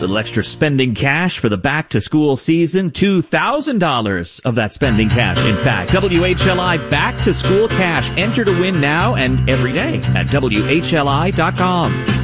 Little extra spending cash for the back-to-school season. $2,000 of that spending cash, in fact. WHLI Back-to-School Cash. Enter to win now and every day at WHLI.com.